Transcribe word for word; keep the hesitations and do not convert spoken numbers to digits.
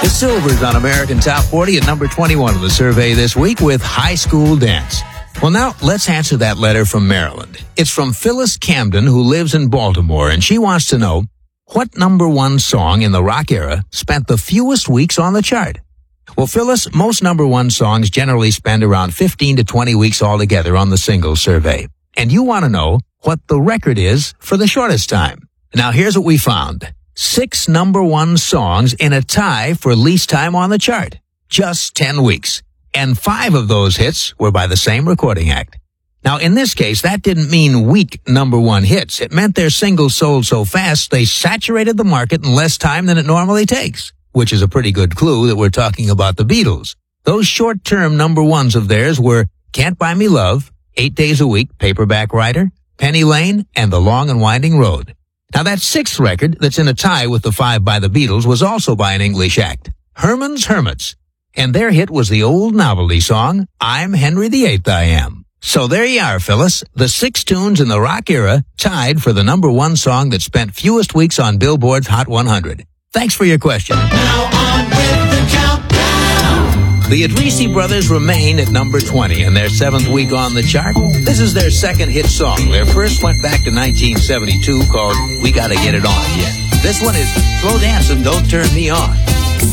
The Silvers on American Top forty at number twenty-one of the survey this week with High School Dance. Well, now let's answer that letter from Maryland. It's from Phyllis Camden, who lives in Baltimore, and she wants to know, what number one song in the rock era spent the fewest weeks on the chart? Well, Phyllis, most number one songs generally spend around fifteen to twenty weeks altogether on the singles survey. And you want to know what the record is for the shortest time. Now, here's what we found. Six number one songs in a tie for least time on the chart. Just ten weeks. And five of those hits were by the same recording act. Now, in this case, that didn't mean weak number one hits. It meant their singles sold so fast they saturated the market in less time than it normally takes, which is a pretty good clue that we're talking about the Beatles. Those short-term number ones of theirs were Can't Buy Me Love, Eight Days a Week, Paperback Writer, Penny Lane, and The Long and Winding Road. Now, that sixth record that's in a tie with the five by the Beatles was also by an English act, Herman's Hermits, and their hit was the old novelty song, I'm Henry the Eighth I Am. So there you are, Phyllis, the six tunes in the rock era tied for the number one song that spent fewest weeks on Billboard's Hot one hundred. Thanks for your question. Now on with the countdown. The Idrisi Brothers remain at number twenty in their seventh week on the chart. This is their second hit song. Their first went back to nineteen seventy-two called We Gotta Get It On Again. This one is Slow Dancin', Don't Turn Me On.